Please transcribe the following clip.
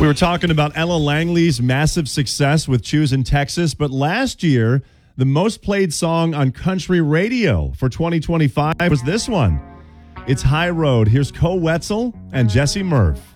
We were talking about Ella Langley's massive success with Choose in Texas, but last year, the most played song on country radio for 2025 was this one. It's High Road. Here's Koe Wetzel and Jesse Murph.